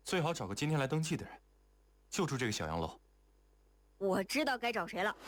最好找个今天来登记的人，就住这个小洋楼。 我知道该找谁了。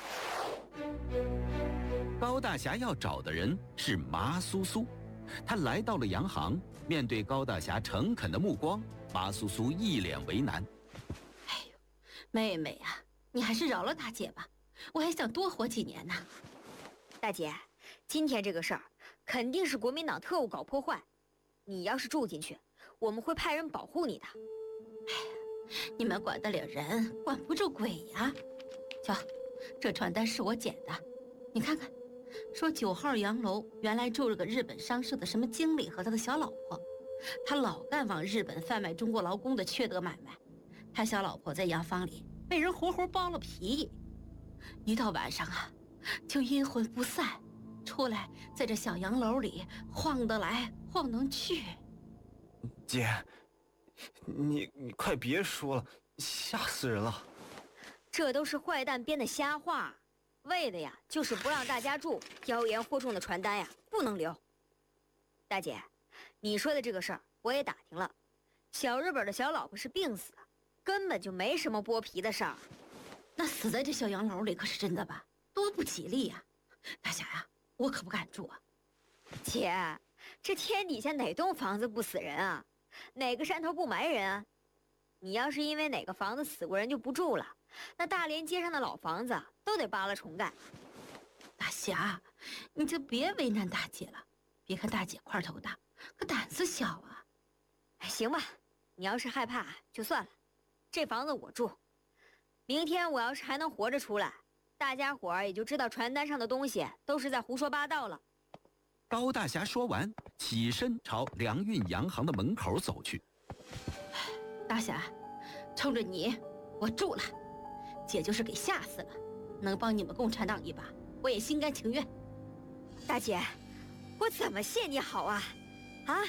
高大侠要找的人是麻苏苏，他来到了洋行，面对高大侠诚恳的目光，麻苏苏一脸为难。 哎呦，妹妹呀，你还是饶了大姐吧，我还想多活几年呢。 大姐，今天这个事儿肯定是国民党特务搞破坏，你要是住进去，我们会派人保护你的。 哎呀，你们管得了人，管不住鬼呀。瞧，这传单是我捡的，你看看，说9号洋楼原来住了个日本商社的什么经理和他的小老婆，他老干往日本贩卖中国劳工的缺德买卖，他小老婆在洋房里被人活活剥了皮，一到晚上啊，就阴魂不散，出来在这小洋楼里晃得来晃能去。 姐，你快别说了，吓死人了。 这都是坏蛋编的瞎话，为的呀就是不让大家住，妖言惑众的传单呀不能留。大姐，你说的这个事儿我也打听了，小日本的小老婆是病死的，根本就没什么剥皮的事儿。 那死在这小洋楼里可是真的吧？多不吉利呀！大侠呀，我可不敢住啊。 姐，这天底下哪栋房子不死人啊？哪个山头不埋人啊？你要是因为哪个房子死过人就不住了，那大连街上的老房子都得扒了重盖。 大侠，你就别为难大姐了，别看大姐块头大，可胆子小啊。 行吧，你要是害怕就算了，这房子我住。明天我要是还能活着出来，大家伙儿也就知道传单上的东西都是在胡说八道了。 高大侠说完，起身朝良运洋行的门口走去。 大侠，冲着你，我住了。姐就是给吓死了，能帮你们共产党一把，我也心甘情愿。 大姐，我怎么谢你好啊？啊？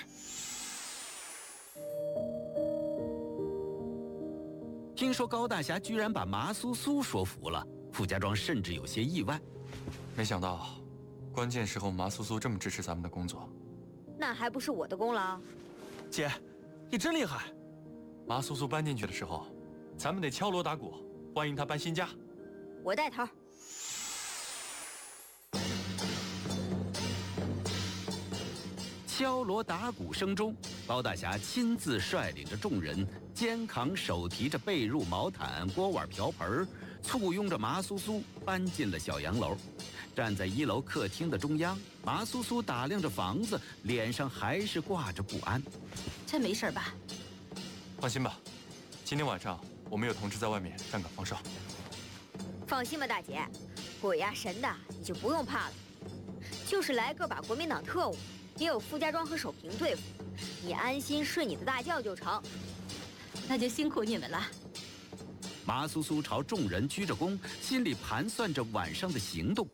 听说高大侠居然把麻苏苏说服了，傅家庄甚至有些意外。 没想到，关键时候麻苏苏这么支持咱们的工作。 那还不是我的功劳？ 姐，你真厉害。 麻苏苏搬进去的时候，咱们得敲锣打鼓欢迎她搬新家。 我带头。 敲锣打鼓声中，高大侠亲自率领着众人，肩扛手提着被褥、毛毯、锅碗瓢盆，簇拥着麻苏苏搬进了小洋楼。站在1楼客厅的中央，麻苏苏打量着房子，脸上还是挂着不安。 这没事吧？ 放心吧，今天晚上我们有同志在外面站岗放哨。 放心吧，大姐，鬼呀神的你就不用怕了。就是来个把国民党特务，也有傅家庄和守平对付，你安心睡你的大觉就成。 那就辛苦你们了。 麻苏苏朝众人鞠着躬，心里盘算着晚上的行动。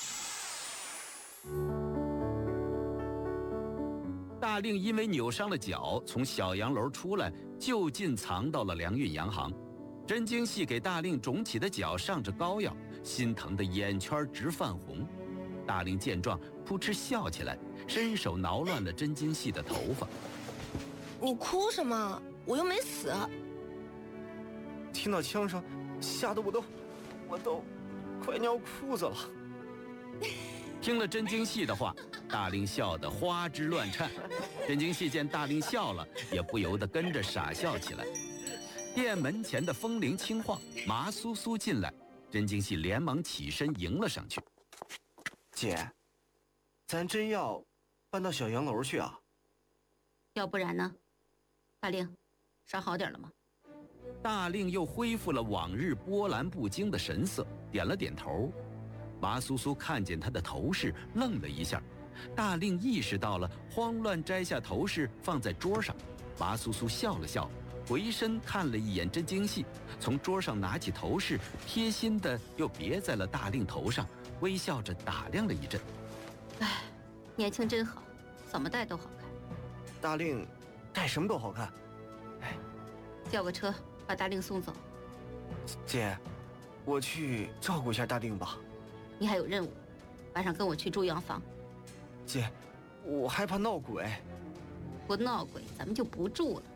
大令因为扭伤了脚，从小洋楼出来，就近藏到了良运洋行。真经系给大令肿起的脚上着膏药，心疼的眼圈直泛红。大令见状，扑哧笑起来，伸手挠乱了真经系的头发。 你哭什么？我又没死。 听到枪声，吓得我都快尿裤子了。 听了真经系的话，大令笑得花枝乱颤。真经系见大令笑了，也不由得跟着傻笑起来。店门前的风铃轻晃，麻苏苏进来，真经系连忙起身迎了上去。 姐，咱真要搬到小洋楼去啊？ 要不然呢？大令，伤好点了吗？ 大令又恢复了往日波澜不惊的神色，点了点头。麻苏苏看见他的头饰，愣了一下。大令意识到了，慌乱摘下头饰放在桌上。麻苏苏笑了笑，回身看了一眼真经系，从桌上拿起头饰，贴心的又别在了大令头上，微笑着打量了一阵。 哎，年轻真好，怎么戴都好看。 大令戴什么都好看。哎， 叫个车把大令送走。 姐，我去照顾一下大令吧。 你还有任务，晚上跟我去住洋房。 姐，我害怕闹鬼。 不闹鬼，咱们就不住了。